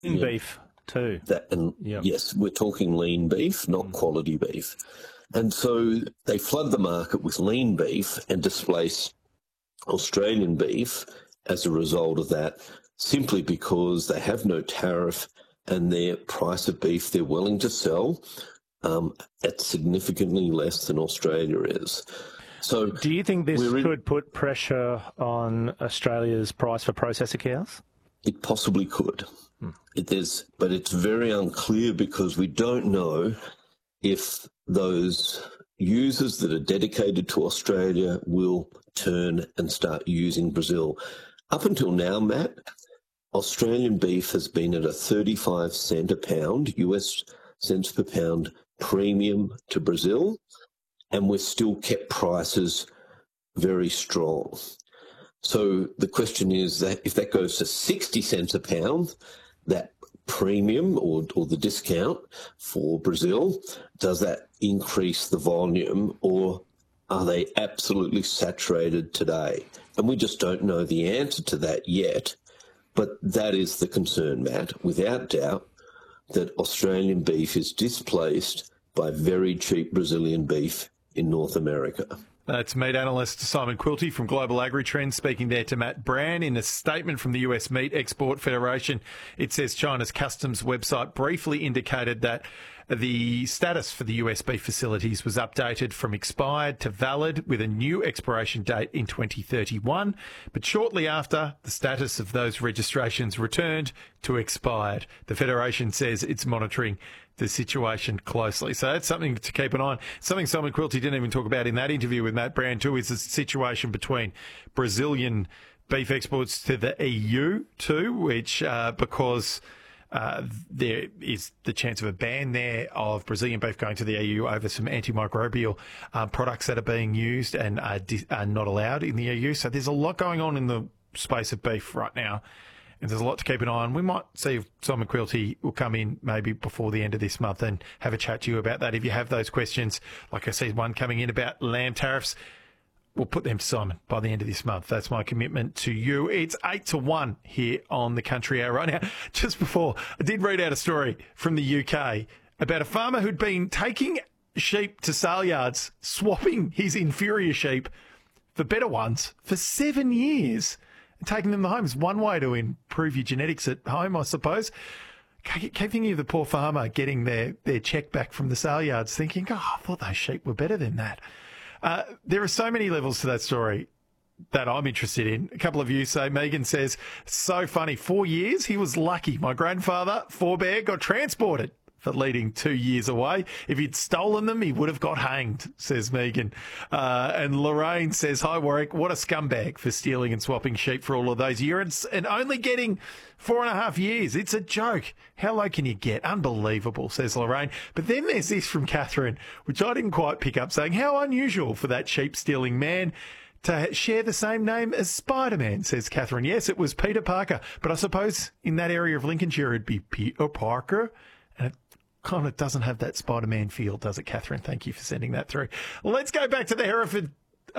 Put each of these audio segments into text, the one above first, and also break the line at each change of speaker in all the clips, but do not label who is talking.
beef too.
Yes, we're talking lean beef, not quality beef. And so they flood the market with lean beef and displace Australian beef as a result of that, simply because they have no tariff and their price of beef they're willing to sell at significantly less than Australia is. So
do you think this could put pressure on Australia's price for processor cows?
It possibly could. But it's very unclear because we don't know if those users that are dedicated to Australia will turn and start using Brazil. Up until now, Matt, Australian beef has been at a 35 cent a pound, US cents per pound premium to Brazil, and we've still kept prices very strong. So the question is that if that goes to 60 cents a pound, that premium or the discount for Brazil, does that increase the volume, or are they absolutely saturated today? And we just don't know the answer to that yet. But that is the concern, Matt, without doubt, that Australian beef is displaced by very cheap Brazilian beef in North America.
That's meat analyst Simon Quilty from Global Agri-Trends speaking there to Matt Brand. In a statement from the US Meat Export Federation, it says China's customs website briefly indicated that the status for the US beef facilities was updated from expired to valid with a new expiration date in 2031. But shortly after, the status of those registrations returned to expired. The Federation says it's monitoring the situation closely. So that's something to keep an eye on. Something Simon Quilty didn't even talk about in that interview with Matt Brand too is the situation between Brazilian beef exports to the EU too, which because there is the chance of a ban there of Brazilian beef going to the EU over some antimicrobial products that are being used and are not allowed in the EU. So there's a lot going on in the space of beef right now. And there's a lot to keep an eye on. We might see if Simon Quilty will come in maybe before the end of this month and have a chat to you about that. If you have those questions, like I see one coming in about lamb tariffs, we'll put them to Simon by the end of this month. That's my commitment to you. It's 8-1 here on the Country Hour right now. Just before, I did read out a story from the UK about a farmer who'd been taking sheep to sale yards, swapping his inferior sheep for better ones for 7 years. Taking them home is one way to improve your genetics at home, I suppose. Keep thinking of the poor farmer getting their check back from the sale yards thinking, I thought those sheep were better than that. There are so many levels to that story that I'm interested in. A couple of you say, Megan says, so funny, 4 years, he was lucky. My grandfather, forebear, got transported for leading 2 years away. If he'd stolen them, he would have got hanged, says Megan. And Lorraine says, hi, Warwick, what a scumbag for stealing and swapping sheep for all of those years and only getting 4.5 years. It's a joke. How low can you get? Unbelievable, says Lorraine. But then there's this from Catherine, which I didn't quite pick up, saying, how unusual for that sheep-stealing man to share the same name as Spider-Man, says Catherine. Yes, it was Peter Parker, but I suppose in that area of Lincolnshire it'd be Peter Parker. And it kind of doesn't have that Spider-Man feel, does it, Catherine? Thank you for sending that through. Let's go back to the Hereford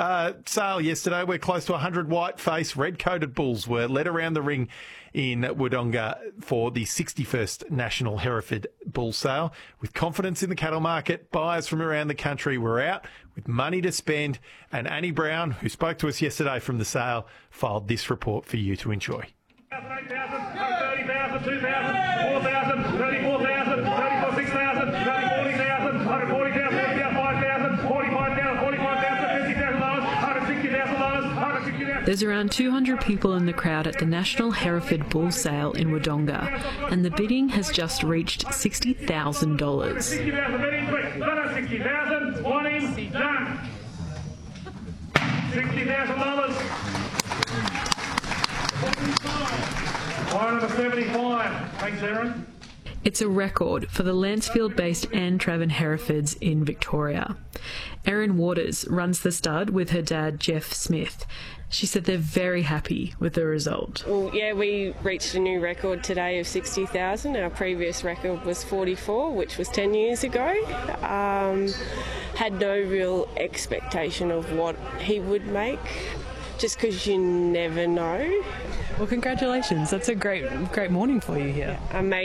sale yesterday, where close to 100 white-faced, red-coated bulls were led around the ring in Wodonga for the 61st National Hereford Bull Sale. With confidence in the cattle market, buyers from around the country were out with money to spend, and Annie Brown, who spoke to us yesterday from the sale, filed this report for you to enjoy.
8,000, 30,000, 2,000, 4,000, 34,000, 36,000, 40,000, 140,000, 5,000, 45,000, 45,000, 50,000 dollars, 160,000 dollars, 160,000.
There's around 200 people in the crowd at the National Hereford Bull Sale in Wodonga, and the bidding has just reached $60,000.
60,000 bidding, quick, 60,000, one in, done. $60,000. Line number 75. Thanks, Aaron.
It's a record for the Lancefield-based Anne Traven Herefords in Victoria. Erin Waters runs the stud with her dad, Jeff Smith. She said they're very happy with the result.
Well, yeah, we reached a new record today of 60,000. Our previous record was 44, which was 10 years ago. Had no real expectation of what he would make, just because you never know.
Well, congratulations. That's a great morning for you here.
Amazing.